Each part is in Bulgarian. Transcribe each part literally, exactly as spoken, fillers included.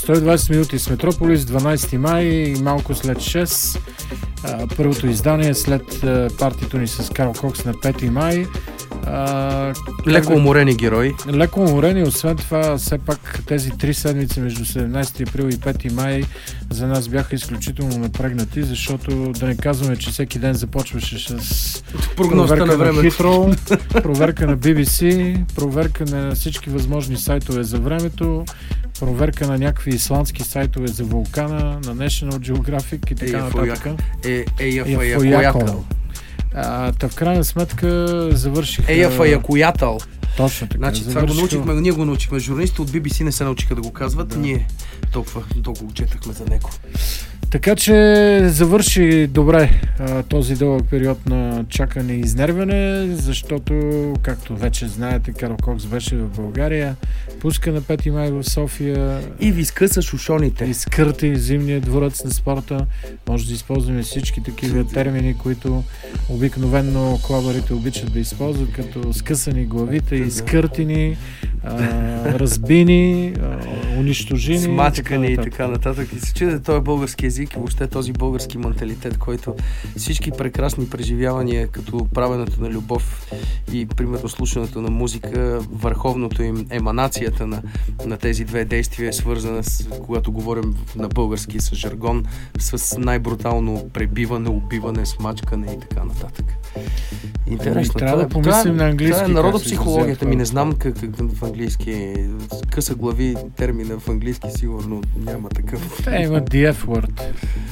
сто и двадесет минути с Метрополис, дванадесети май и малко след шест. Първото издание след партито ни с Карл Кокс на пети май. А, леко уморени герои. Леко уморени, освен това, все пак тези три седмици между седемнадесети април и пети май за нас бяха изключително напрегнати, защото да не казваме, че всеки ден започваше с прогнозата на времето. Heathrow, проверка на Би Би Си, проверка на всички възможни сайтове за времето, проверка на някакви исландски сайтове за вулкана, на National Geographic и така нататък. Ейяфаяко. А, та в крайна сметка завършиха... Ейяфаякоятел. Точно така. Значи, това го научихме, ние го научихме. Журналистите от Би Би Си не се научиха да го казват. Да. Ние толкова, толкова го четахме за него. Така че завърши добре а, този дълъг период на чакане и изнервяне, защото, както вече знаете, Карл Кокс беше в България, пуска на пети май в София. И ви скъса шушоните. Изкърти зимния дворец на спорта. Може да използваме всички такива термини, които обикновенно клабарите обичат да използват, като скъсани главите, изкъртини, а, разбини, а, унищожени. Смачкани и така нататък. И се чуде този български език и въобще този български менталитет, който всички прекрасни преживявания, като правенето на любов и примерно слушането на музика, върховното им еманацията на, на тези две действия е свързана с, когато говорим на български с жаргон, с най-брутално пребиване, убиване, смачкане и така нататък. Интересно. Трябва да помислим на английски. Това е народопсихологията ми. Не знам как, как в английски къса глави термина в английски сигурно няма такъв. Те има the F-word.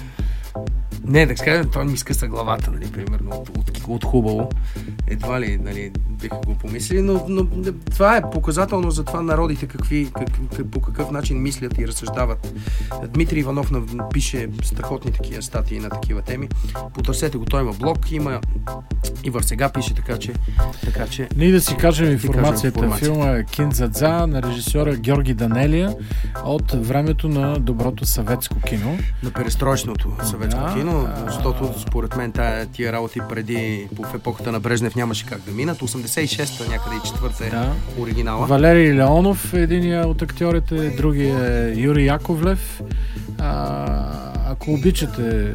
Не, да кажем, той ми скъса главата, нали, примерно, от, от, от хубаво. Едва ли, нали, биха го помислили, но, но това е показателно за това народите какви, как, как, по какъв начин мислят и разсъждават. Дмитрий Иванов пише страхотни такива статии на такива теми. Потърсете го, той има блог, има и в сега пише, така че... Така, че ние да си кажем информацията. информация. Филма е Киндзадза на режисьора Георги Данелия от времето на доброто съветско кино. На перестроечното съветско да, кино, защото според мен тая, тия работи преди, в епохата на Брежнев нямаше как да минат. осемдесет и шеста, някъде и четвърта е да. Оригинала. Валерий Леонов е единия от актьорите, другия е Юрий Яковлев. А, ако обичате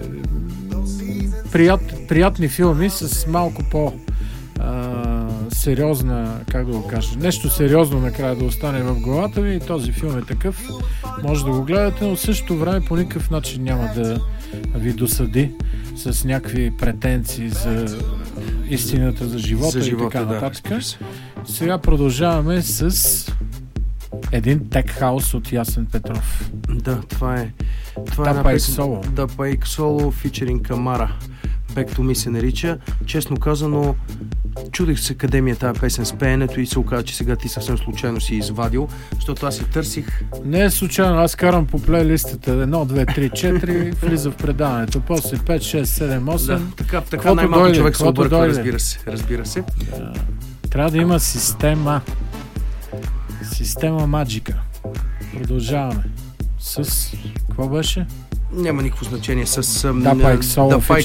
прият, приятни филми с малко по а, сериозна, как да го кажа, нещо сериозно накрая да остане в главата ви, и този филм е такъв. Може да го гледате, но в същото време по никакъв начин няма да ви досъди с някакви претенции за истината за живота, за живота и така нататък. Да, сега продължаваме с един тек хаус от Ясен Петров. Да, това е това да, е Пайк Соло. Да, Пайк Соло, фичеринг Камара. Back to Me се нарича. Честно казано, чудих се къде ми е тази песен с пеенето и се оказа, че сега ти съвсем случайно си извадил, защото аз я търсих. Не е случайно, аз карам по плейлистата едно, две, три, четири, влиза в предаването, после пет, шест, седем, осем. Да, така, така най-малко дойде, човек се обърква, дойде. разбира се. Разбира се. Да. Трябва да има система. Система Маджика. Продължаваме. С... Какво беше? Няма никакво значение с... Да, Пайк Соло,